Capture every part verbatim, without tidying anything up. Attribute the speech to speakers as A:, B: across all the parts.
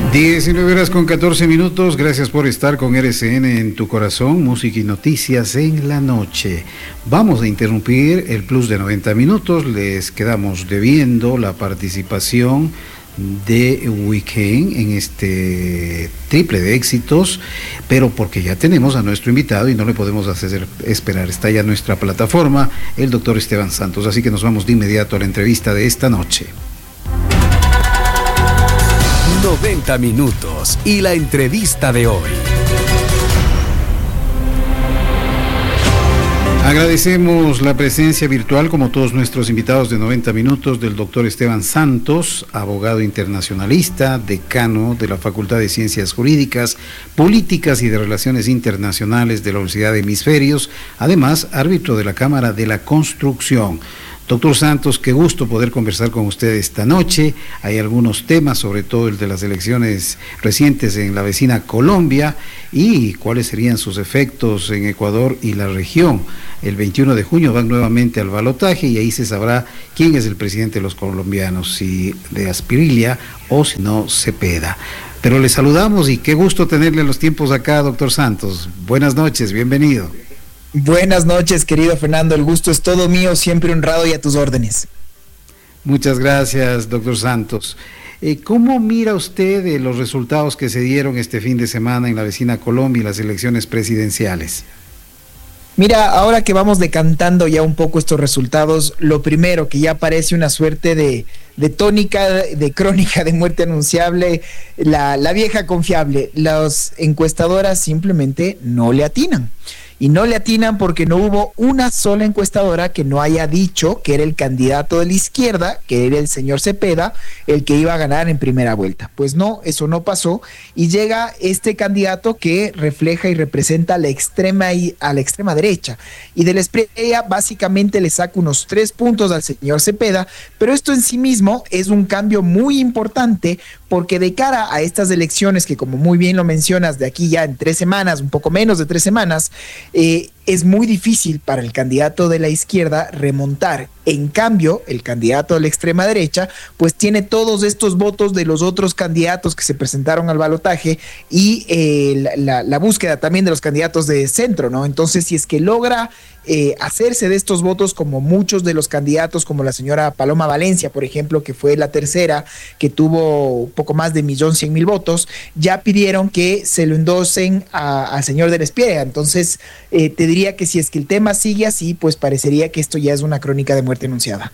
A: diecinueve horas con catorce minutos, gracias por estar con R C N en tu corazón, música y noticias en la noche. Vamos a interrumpir el plus de noventa minutos, les quedamos debiendo la participación de Weekend en este triple de éxitos, pero porque ya tenemos a nuestro invitado y no le podemos hacer esperar, está ya en nuestra plataforma, el doctor Esteban Santos, así que nos vamos de inmediato a la entrevista de esta noche.
B: noventa minutos y la entrevista de hoy.
A: Agradecemos la presencia virtual, como todos nuestros invitados de noventa minutos, del doctor Esteban Santos, abogado internacionalista, decano de la Facultad de Ciencias Jurídicas, Políticas y de Relaciones Internacionales de la Universidad de Hemisferios, además árbitro de la Cámara de la Construcción. Doctor Santos, qué gusto poder conversar con usted esta noche. Hay algunos temas, sobre todo el de las elecciones recientes en la vecina Colombia y cuáles serían sus efectos en Ecuador y la región. El veintiuno de junio van nuevamente al balotaje y ahí se sabrá quién es el presidente de los colombianos, si de Asprilla o si no Cepeda. Pero le saludamos y qué gusto tenerle los tiempos acá, doctor Santos. Buenas noches, bienvenido.
C: Buenas noches, querido Fernando, el gusto es todo mío, siempre honrado y a tus órdenes.
A: Muchas gracias, doctor Santos. Eh, ¿Cómo mira usted eh, los resultados que se dieron este fin de semana en la vecina Colombia y las elecciones presidenciales?
C: Mira, ahora que vamos decantando ya un poco estos resultados, lo primero que ya parece una suerte de, de tónica, de crónica de muerte anunciable, la, la vieja confiable, las encuestadoras simplemente no le atinan. Y no le atinan porque no hubo una sola encuestadora que no haya dicho que era el candidato de la izquierda, que era el señor Cepeda, el que iba a ganar en primera vuelta. Pues no, eso no pasó y llega este candidato que refleja y representa a la extrema, y a la extrema derecha. Y de la Espriella básicamente le saca unos tres puntos al señor Cepeda, pero esto en sí mismo es un cambio muy importante porque de cara a estas elecciones que, como muy bien lo mencionas, de aquí ya en tres semanas, un poco menos de tres semanas, eh, es muy difícil para el candidato de la izquierda remontar. En cambio, el candidato de la extrema derecha, pues tiene todos estos votos de los otros candidatos que se presentaron al balotaje y eh, la, la, la búsqueda también de los candidatos de centro, ¿no? Entonces, si es que logra eh, hacerse de estos votos, como muchos de los candidatos, como la señora Paloma Valencia, por ejemplo, que fue la tercera, que tuvo un poco más de un millón cien mil votos, ya pidieron que se lo endosen al señor de la Espriella. Entonces, eh, te diría que si es que el tema sigue así, pues parecería que esto ya es una crónica de muerte anunciada.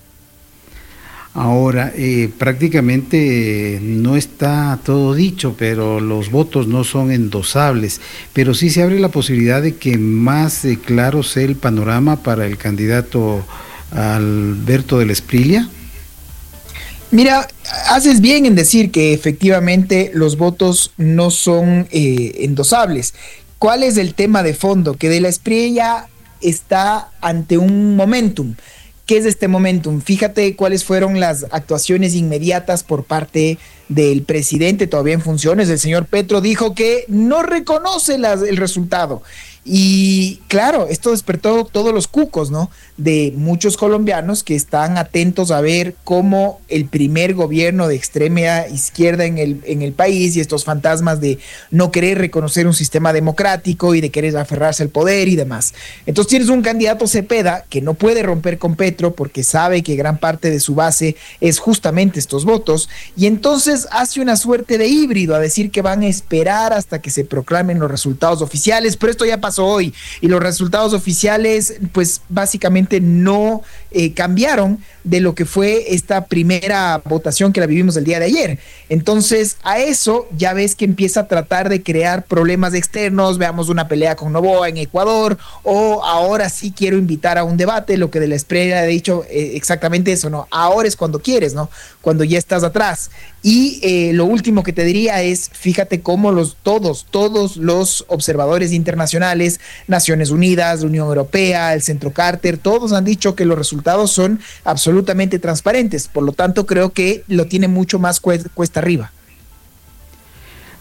A: Ahora, eh, prácticamente eh, no está todo dicho, pero los votos no son endosables, pero sí se abre la posibilidad de que más eh, claro sea el panorama para el candidato Alberto de la Espriella.
C: Mira, haces bien en decir que efectivamente los votos no son eh, endosables. ¿Cuál es el tema de fondo? Que de la Espriella está ante un momentum. ¿Qué es este momentum? Fíjate cuáles fueron las actuaciones inmediatas por parte del presidente todavía en funciones. El señor Petro dijo que no reconoce las, el resultado. Y claro, esto despertó todos los cucos, ¿no? De muchos colombianos que están atentos a ver cómo el primer gobierno de extrema izquierda en el, en el país y estos fantasmas de no querer reconocer un sistema democrático y de querer aferrarse al poder y demás. Entonces tienes un candidato Cepeda que no puede romper con Petro porque sabe que gran parte de su base es justamente estos votos y entonces hace una suerte de híbrido a decir que van a esperar hasta que se proclamen los resultados oficiales, pero esto ya pasó hoy y los resultados oficiales pues básicamente no eh, cambiaron de lo que fue esta primera votación que la vivimos el día de ayer. Entonces a eso ya ves que empieza a tratar de crear problemas externos, veamos una pelea con Noboa en Ecuador o ahora sí quiero invitar a un debate, lo que de la Espriella ha dicho eh, exactamente eso, ¿no? Ahora es cuando quieres, ¿no? Cuando ya estás atrás. Y eh, lo último que te diría es, fíjate cómo los todos, todos los observadores internacionales, Naciones Unidas, la Unión Europea, el Centro Carter, todos han dicho que los resultados son absolutamente transparentes. Por lo tanto, creo que lo tiene mucho más cuesta arriba.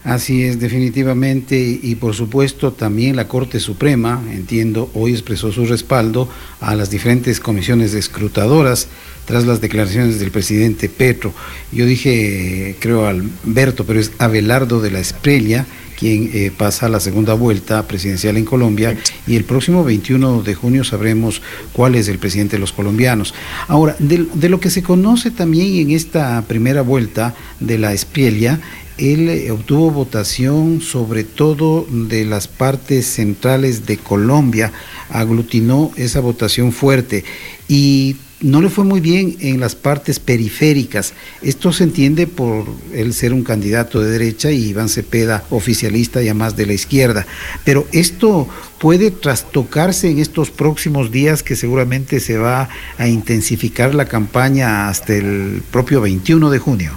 A: Así es, definitivamente, y por supuesto también la Corte Suprema, entiendo, hoy expresó su respaldo a las diferentes comisiones escrutadoras tras las declaraciones del presidente Petro. Yo dije, creo Alberto, pero es Abelardo de la Espriella, quien eh, pasa a la segunda vuelta presidencial en Colombia, y el próximo veintiuno de junio sabremos cuál es el presidente de los colombianos. Ahora, de, de lo que se conoce también en esta primera vuelta de la Espriella, él obtuvo votación sobre todo de las partes centrales de Colombia, aglutinó esa votación fuerte y no le fue muy bien en las partes periféricas. Esto se entiende por él ser un candidato de derecha y Iván Cepeda oficialista ya más de la izquierda, pero esto puede trastocarse en estos próximos días, que seguramente se va a intensificar la campaña hasta el propio veintiuno de junio.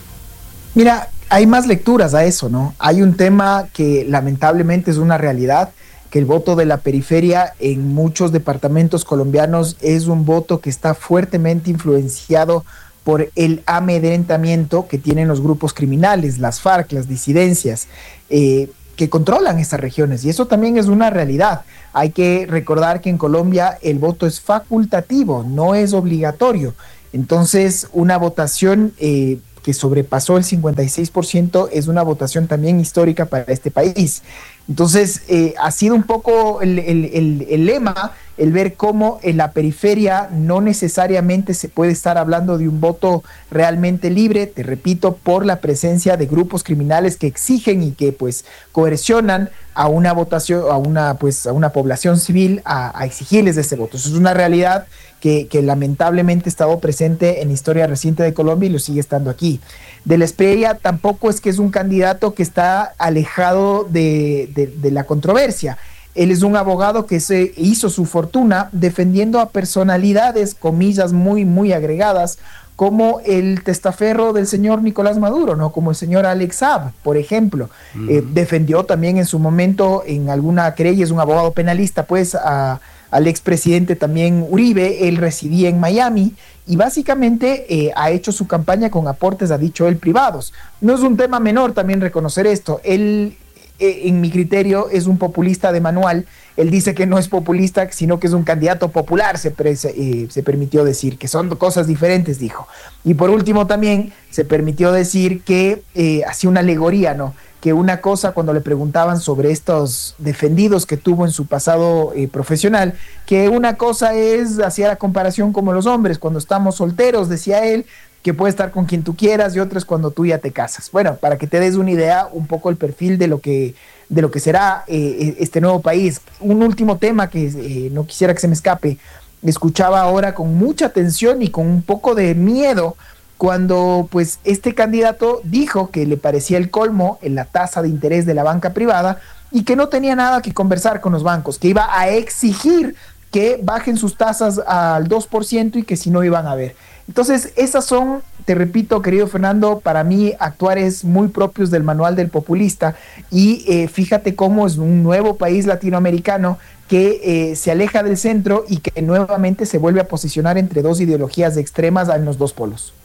C: Mira, hay más lecturas a eso, ¿no? Hay un tema que lamentablemente es una realidad, que el voto de la periferia en muchos departamentos colombianos es un voto que está fuertemente influenciado por el amedrentamiento que tienen los grupos criminales, las FARC, las disidencias, eh, que controlan estas regiones, y eso también es una realidad. Hay que recordar que en Colombia el voto es facultativo, no es obligatorio. Entonces, una votación eh, que sobrepasó el cincuenta y seis por ciento es una votación también histórica para este país. Entonces, eh, ha sido un poco el, el, el, el lema, el ver cómo en la periferia no necesariamente se puede estar hablando de un voto realmente libre, te repito, por la presencia de grupos criminales que exigen y que pues coercionan a una votación, a una pues a una población civil a, a exigirles ese voto. Eso es una realidad que, que lamentablemente ha estado presente en la historia reciente de Colombia y lo sigue estando aquí. De la Espriella tampoco es que es un candidato que está alejado de, de, de la controversia. Él es un abogado que se hizo su fortuna defendiendo a personalidades, comillas, muy, muy agregadas, como el testaferro del señor Nicolás Maduro, ¿no? Como el señor Alex Saab, por ejemplo. Uh-huh. Eh, defendió también en su momento en alguna querella, es un abogado penalista, pues, a, al expresidente también Uribe. Él residía en Miami y básicamente eh, ha hecho su campaña con aportes, ha dicho él, privados. No es un tema menor también reconocer esto. Él, eh, en mi criterio, es un populista de manual. Él dice que no es populista, sino que es un candidato popular, se, pre, eh, se permitió decir, que son cosas diferentes, dijo. Y por último también se permitió decir que eh, hacía una alegoría, ¿no? Que una cosa, cuando le preguntaban sobre estos defendidos que tuvo en su pasado eh, profesional, que una cosa es, hacía la comparación como los hombres, cuando estamos solteros, decía él, que puede estar con quien tú quieras, y otra es cuando tú ya te casas. Bueno, para que te des una idea, un poco el perfil de lo que, de lo que será eh, este nuevo país. Un último tema que eh, no quisiera que se me escape, escuchaba ahora con mucha atención y con un poco de miedo, cuando pues este candidato dijo que le parecía el colmo en la tasa de interés de la banca privada y que no tenía nada que conversar con los bancos, que iba a exigir que bajen sus tasas al dos por ciento y que si no iban a ver. Entonces, esas son, te repito, querido Fernando, para mí actuares muy propios del manual del populista, y eh, fíjate cómo es un nuevo país latinoamericano que eh, se aleja del centro y que nuevamente se vuelve a posicionar entre dos ideologías extremas en los dos polos.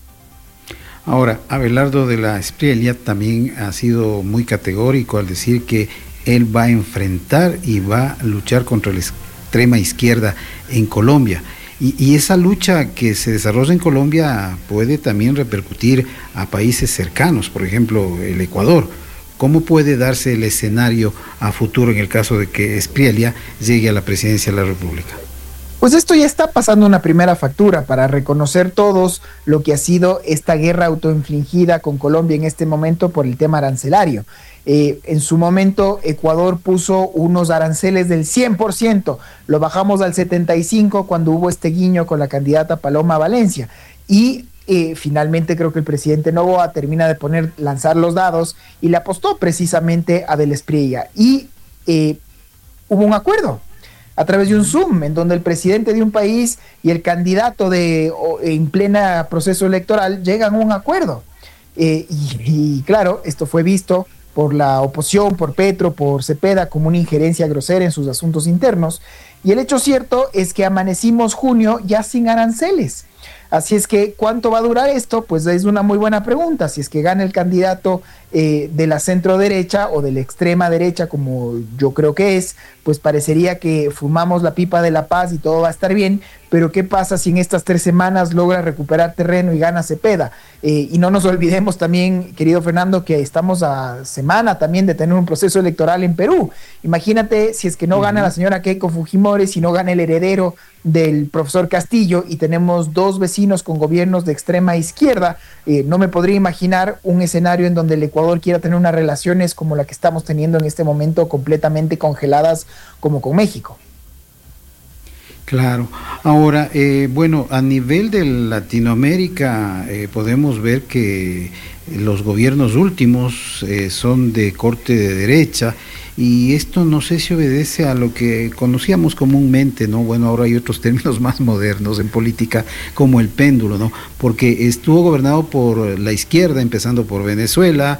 A: Ahora, Abelardo de la Espriella también ha sido muy categórico al decir que él va a enfrentar y va a luchar contra la extrema izquierda en Colombia. Y, y esa lucha que se desarrolla en Colombia puede también repercutir a países cercanos, por ejemplo, el Ecuador. ¿Cómo puede darse el escenario a futuro en el caso de que Espriella llegue a la presidencia de la República?
C: Pues esto ya está pasando una primera factura para reconocer todos lo que ha sido esta guerra autoinfligida con Colombia en este momento por el tema arancelario. Eh, en su momento Ecuador puso unos aranceles del cien por ciento, lo bajamos al setenta y cinco por ciento cuando hubo este guiño con la candidata Paloma Valencia, y eh, finalmente creo que el presidente Noboa termina de poner, lanzar los dados y le apostó precisamente a de la Espriella, y eh, hubo un acuerdo a través de un Zoom, en donde el presidente de un país y el candidato de en plena proceso electoral llegan a un acuerdo. Eh, y, y claro, esto fue visto por la oposición, por Petro, por Cepeda, como una injerencia grosera en sus asuntos internos. Y el hecho cierto es que amanecimos junio ya sin aranceles. Así es que, ¿cuánto va a durar esto? Pues es una muy buena pregunta. Si es que gana el candidato eh, de la centro derecha o de la extrema derecha, como yo creo que es, pues parecería que fumamos la pipa de la paz y todo va a estar bien, pero ¿qué pasa si en estas tres semanas logra recuperar terreno y gana Cepeda? Eh, y no nos olvidemos también, querido Fernando, que estamos a semana también de tener un proceso electoral en Perú. Imagínate si es que no gana la señora Keiko Fujimori, si no gana el heredero del profesor Castillo y tenemos dos vecinos con gobiernos de extrema izquierda, eh, no me podría imaginar un escenario en donde el Ecuador quiera tener unas relaciones como la que estamos teniendo en este momento, completamente congeladas como con México.
A: Claro. Ahora, eh, bueno, a nivel de Latinoamérica eh, podemos ver que los gobiernos últimos eh, son de corte de derecha, y esto no sé si obedece a lo que conocíamos comúnmente, ¿no? Bueno, ahora hay otros términos más modernos en política, como el péndulo, ¿no? Porque estuvo gobernado por la izquierda, empezando por Venezuela,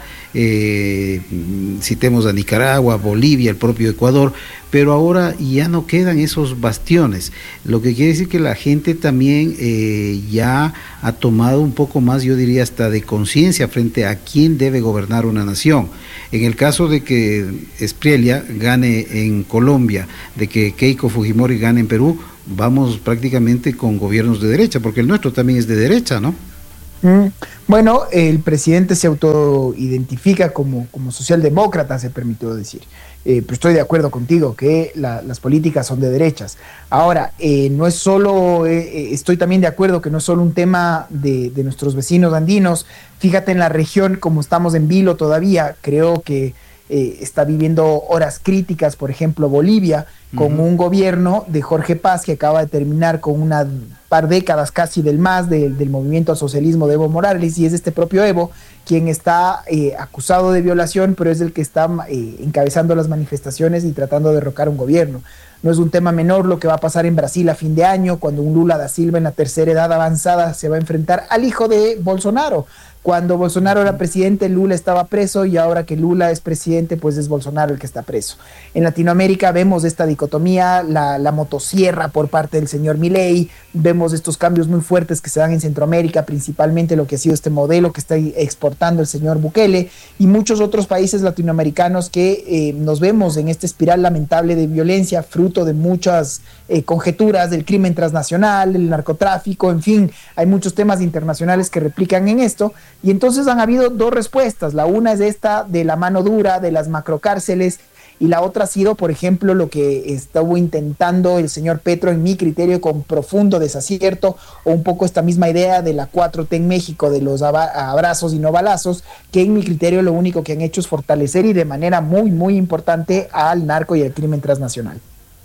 A: eh, citemos a Nicaragua, Bolivia, el propio Ecuador, pero ahora ya no quedan esos bastiones, lo que quiere decir que la gente también eh, ya ha tomado un poco más, yo diría hasta de conciencia frente a quién debe gobernar una nación. En el caso de que Espriella gane en Colombia, de que Keiko Fujimori gane en Perú, vamos prácticamente con gobiernos de derecha, porque el nuestro también es de derecha, ¿no?
C: Mm, bueno, el presidente se autoidentifica como, como socialdemócrata, se permitió decir. Eh, pero estoy de acuerdo contigo que la, las políticas son de derechas. Ahora, eh, no es solo, eh, estoy también de acuerdo que no es solo un tema de, de nuestros vecinos andinos. Fíjate en la región, como estamos en vilo todavía, creo que eh, está viviendo horas críticas, por ejemplo, Bolivia, con uh-huh. un gobierno de Jorge Paz que acaba de terminar con una par décadas casi del MAS, de, del movimiento al socialismo de Evo Morales, y es este propio Evo quien está eh, acusado de violación, pero es el que está eh, encabezando las manifestaciones y tratando de derrocar un gobierno. No es un tema menor lo que va a pasar en Brasil a fin de año, cuando un Lula da Silva en la tercera edad avanzada se va a enfrentar al hijo de Bolsonaro. Cuando Bolsonaro era presidente, Lula estaba preso, y ahora que Lula es presidente, pues es Bolsonaro el que está preso. En Latinoamérica vemos esta dicotomía, la, la motosierra por parte del señor Milei, vemos estos cambios muy fuertes que se dan en Centroamérica, principalmente lo que ha sido este modelo que está exportando el señor Bukele, y muchos otros países latinoamericanos que eh, nos vemos en esta espiral lamentable de violencia, fruto de muchas eh, conjeturas del crimen transnacional, el narcotráfico, en fin, hay muchos temas internacionales que replican en esto. Y entonces han habido dos respuestas. La una es esta de la mano dura, de las macrocárceles, y la otra ha sido, por ejemplo, lo que estuvo intentando el señor Petro, en mi criterio, con profundo desacierto, o un poco esta misma idea de la cuatro T en México, de los abrazos y no balazos, que en mi criterio lo único que han hecho es fortalecer y de manera muy, muy importante al narco y al crimen transnacional.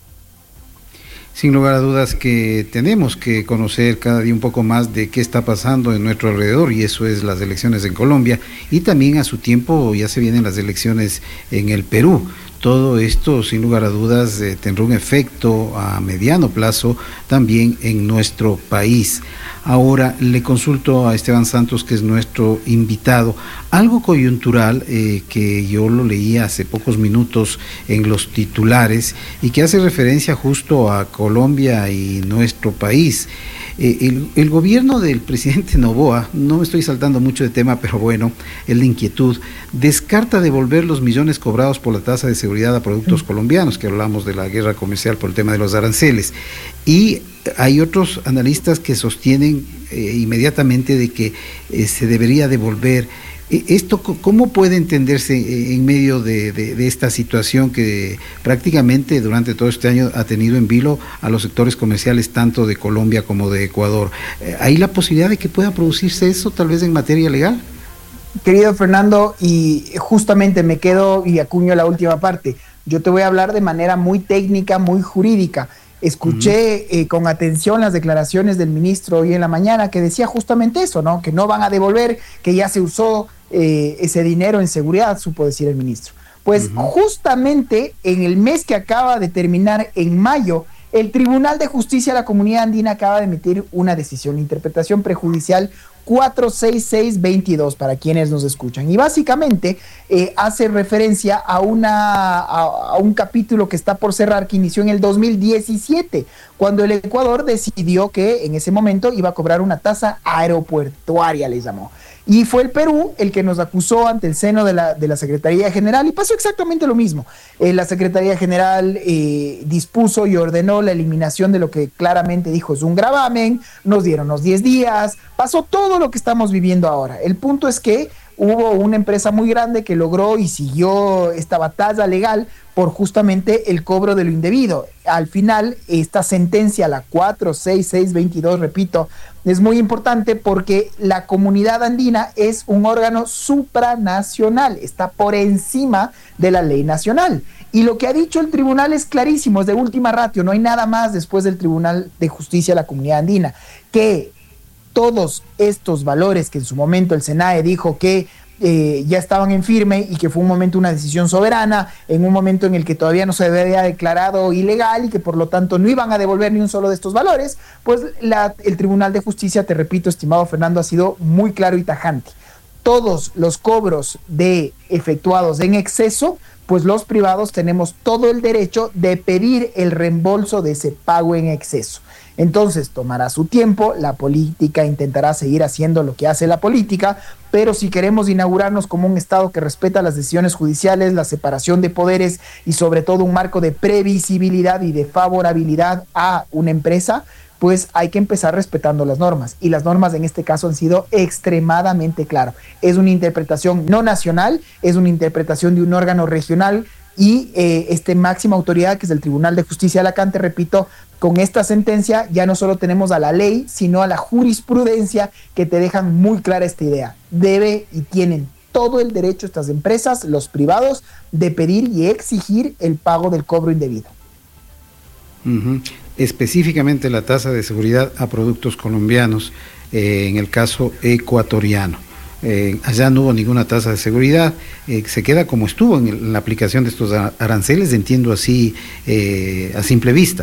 A: Sin lugar a dudas que tenemos que conocer cada día un poco más de qué está pasando en nuestro alrededor, y eso es las elecciones en Colombia, y también a su tiempo ya se vienen las elecciones en el Perú. Todo esto, sin lugar a dudas, eh, tendrá un efecto a mediano plazo también en nuestro país. Ahora le consulto a Esteban Santos, que es nuestro invitado, algo coyuntural eh, que yo lo leí hace pocos minutos en los titulares y que hace referencia justo a Colombia y nuestro país. Eh, el, el gobierno del presidente Noboa, no me estoy saltando mucho de tema, pero bueno, es la inquietud, descarta devolver los millones cobrados por la tasa de seguridad a productos colombianos, que hablamos de la guerra comercial por el tema de los aranceles, y hay otros analistas que sostienen eh, inmediatamente de que eh, se debería devolver. ¿Esto cómo puede entenderse en medio de, de, de esta situación que prácticamente durante todo este año ha tenido en vilo a los sectores comerciales tanto de Colombia como de Ecuador? ¿Hay la posibilidad de que pueda producirse eso tal vez en materia legal?
C: Querido Fernando, y justamente me quedo y acuño la última parte. Yo te voy a hablar de manera muy técnica, muy jurídica. Escuché uh-huh. eh, con atención las declaraciones del ministro hoy en la mañana, que decía justamente eso, ¿no? Que no van a devolver, que ya se usó eh, ese dinero en seguridad, supo decir el ministro. Pues uh-huh. justamente en el mes que acaba de terminar, en mayo, el Tribunal de Justicia de la Comunidad Andina acaba de emitir una decisión, interpretación prejudicial cuatro seis seis veintidós para quienes nos escuchan. Y básicamente eh, hace referencia a, una, a, a un capítulo que está por cerrar, que inició en el dos mil diecisiete, cuando el Ecuador decidió que en ese momento iba a cobrar una tasa aeropuertuaria, les llamó. Y fue el Perú el que nos acusó ante el seno de la, de la Secretaría General, y pasó exactamente lo mismo. Eh, la Secretaría General eh, dispuso y ordenó la eliminación de lo que claramente dijo es un gravamen, nos dieron los diez días, pasó todo lo que estamos viviendo ahora. El punto es que hubo una empresa muy grande que logró y siguió esta batalla legal por justamente el cobro de lo indebido. Al final, esta sentencia, la cuatro seis seis veintidós, repito, es muy importante porque la Comunidad Andina es un órgano supranacional, está por encima de la ley nacional. Y lo que ha dicho el tribunal es clarísimo, es de última ratio, no hay nada más después del Tribunal de Justicia de la Comunidad Andina, que todos estos valores que en su momento el SENAE dijo que eh, ya estaban en firme y que fue un momento una decisión soberana, en un momento en el que todavía no se había declarado ilegal y que por lo tanto no iban a devolver ni un solo de estos valores, pues la, el Tribunal de Justicia, te repito, estimado Fernando, ha sido muy claro y tajante. Todos los cobros de efectuados en exceso, pues los privados tenemos todo el derecho de pedir el reembolso de ese pago en exceso. Entonces tomará su tiempo, la política intentará seguir haciendo lo que hace la política, pero si queremos inaugurarnos como un Estado que respeta las decisiones judiciales, la separación de poderes y sobre todo un marco de previsibilidad y de favorabilidad a una empresa, pues hay que empezar respetando las normas. Y las normas en este caso han sido extremadamente claras. Es una interpretación no nacional, es una interpretación de un órgano regional y eh, este máxima autoridad que es el Tribunal de Justicia de Alacante, repito, con esta sentencia ya no solo tenemos a la ley, sino a la jurisprudencia que te dejan muy clara esta idea. Debe y tienen todo el derecho estas empresas, los privados, de pedir y exigir el pago del cobro indebido.
A: Uh-huh. Específicamente la tasa de seguridad a productos colombianos, eh, en el caso ecuatoriano. Eh, allá no hubo ninguna tasa de seguridad, eh, se queda como estuvo en, el, en la aplicación de estos aranceles, entiendo así eh, a simple vista.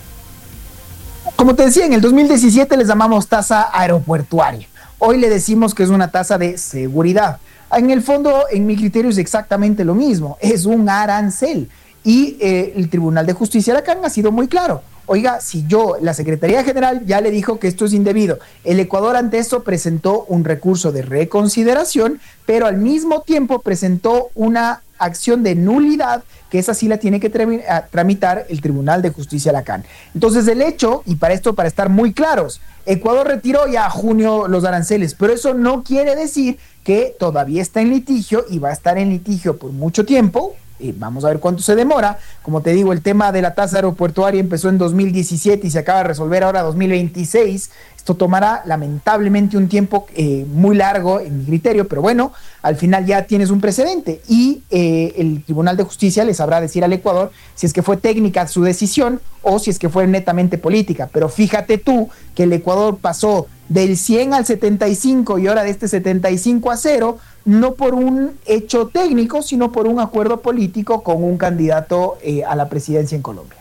C: Como te decía, en el dos mil diecisiete les llamamos tasa aeropuertuaria. Hoy le decimos que es una tasa de seguridad. En el fondo, en mi criterio es exactamente lo mismo, es un arancel. Y eh, el Tribunal de Justicia de Alacant ha sido muy claro. Oiga, si yo, la Secretaría General ya le dijo que esto es indebido, el Ecuador ante eso presentó un recurso de reconsideración, pero al mismo tiempo presentó una acción de nulidad, que esa sí la tiene que tramitar el Tribunal de Justicia de Alacant. Entonces el hecho, y para esto, para estar muy claros, Ecuador retiró ya a junio los aranceles, pero eso no quiere decir que todavía está en litigio y va a estar en litigio por mucho tiempo. Y vamos a ver cuánto se demora. Como te digo, el tema de la tasa aeropuertuaria empezó en dos mil diecisiete y se acaba de resolver ahora dos mil veintiséis. Esto tomará lamentablemente un tiempo eh, muy largo en mi criterio, pero bueno, al final ya tienes un precedente y eh, el Tribunal de Justicia le sabrá decir al Ecuador si es que fue técnica su decisión o si es que fue netamente política. Pero fíjate tú que el Ecuador pasó del cien al setenta y cinco y ahora de este setenta y cinco a cero, no por un hecho técnico, sino por un acuerdo político con un candidato eh, a la presidencia en Colombia.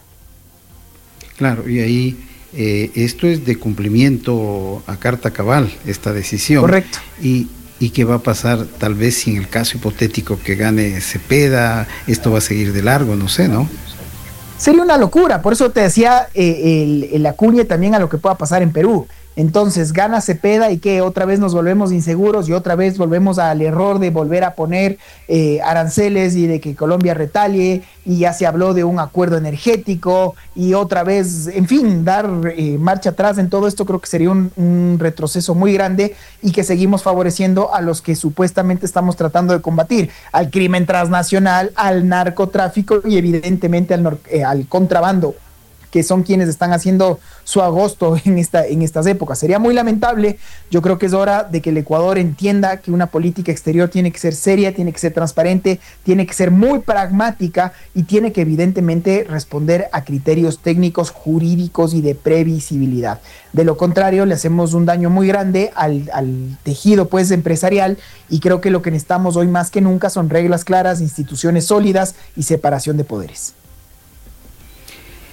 A: Claro, y ahí eh, esto es de cumplimiento a carta cabal, esta decisión.
C: Correcto.
A: Y, y qué va a pasar tal vez si en el caso hipotético que gane Cepeda, esto va a seguir de largo, no sé, ¿no?
C: Sería una locura, por eso te decía eh, el, el acuñe también a lo que pueda pasar en Perú. Entonces gana Cepeda y que otra vez nos volvemos inseguros y otra vez volvemos al error de volver a poner eh, aranceles y de que Colombia retalie, y ya se habló de un acuerdo energético y otra vez, en fin, dar eh, marcha atrás en todo esto. Creo que sería un, un retroceso muy grande y que seguimos favoreciendo a los que supuestamente estamos tratando de combatir, al crimen transnacional, al narcotráfico y evidentemente al, eh, al contrabando, que son quienes están haciendo su agosto en, esta, en estas épocas. Sería muy lamentable. Yo creo que es hora de que el Ecuador entienda que una política exterior tiene que ser seria, tiene que ser transparente, tiene que ser muy pragmática y tiene que evidentemente responder a criterios técnicos, jurídicos y de previsibilidad. De lo contrario, le hacemos un daño muy grande al, al tejido pues empresarial, y creo que lo que necesitamos hoy más que nunca son reglas claras, instituciones sólidas y separación de poderes.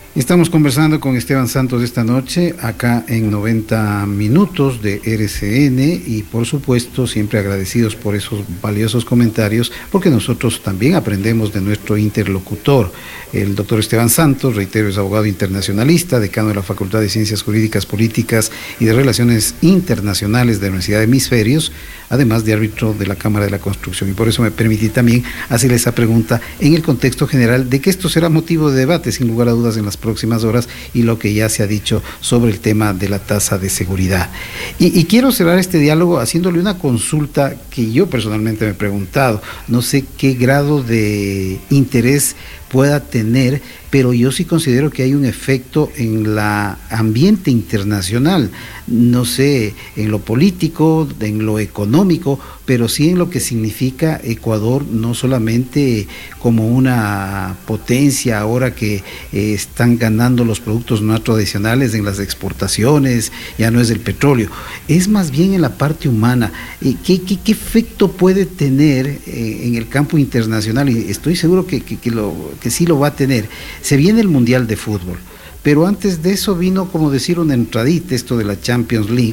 A: Estamos conversando con Esteban Santos esta noche, acá en noventa minutos de R C N, y por supuesto siempre agradecidos por esos valiosos comentarios, porque nosotros también aprendemos de nuestro interlocutor. El doctor Esteban Santos, reitero, es abogado internacionalista, decano de la Facultad de Ciencias Jurídicas, Políticas y de Relaciones Internacionales de la Universidad de Hemisferios, además de árbitro de la Cámara de la Construcción. Y por eso me permití también hacerle esa pregunta en el contexto general de que esto será motivo de debate, sin lugar a dudas, en las próximas horas, y lo que ya se ha dicho sobre el tema de la tasa de seguridad. Y, y quiero cerrar este diálogo haciéndole una consulta que yo personalmente me he preguntado. No sé qué grado de interés pueda tener, pero yo sí considero que hay un efecto en el ambiente internacional, no sé, en lo político, en lo económico, pero sí en lo que significa Ecuador, no solamente como una potencia ahora que eh, están ganando los productos no tradicionales en las exportaciones, ya no es el petróleo, es más bien en la parte humana. Eh, ¿qué, qué, ¿Qué efecto puede tener eh, en el campo internacional? Y estoy seguro que, que, que, lo, que sí lo va a tener. Se viene el Mundial de Fútbol, pero antes de eso vino, como decir, una entradita, esto de la Champions League,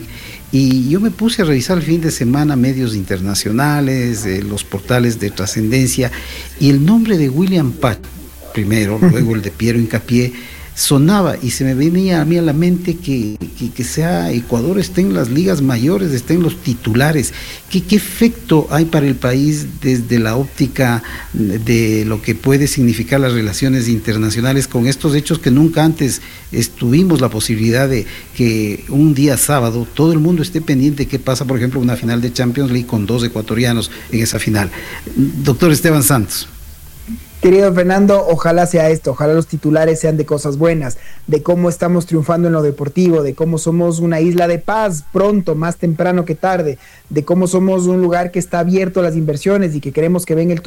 A: y yo me puse a revisar el fin de semana medios internacionales, eh, los portales de trascendencia, y el nombre de William Pach, primero, luego el de Piero Hincapié, sonaba, y se me venía a mí a la mente que, que, que sea Ecuador esté en las ligas mayores, esté en los titulares. ¿Qué, qué efecto hay para el país desde la óptica de lo que puede significar las relaciones internacionales con estos hechos que nunca antes tuvimos la posibilidad de que un día sábado todo el mundo esté pendiente de qué pasa, por ejemplo, una final de Champions League con dos ecuatorianos en esa final? Doctor Esteban Santos.
C: Querido Fernando, ojalá sea esto, ojalá los titulares sean de cosas buenas, de cómo estamos triunfando en lo deportivo, de cómo somos una isla de paz pronto, más temprano que tarde, de cómo somos un lugar que está abierto a las inversiones y que queremos que venga el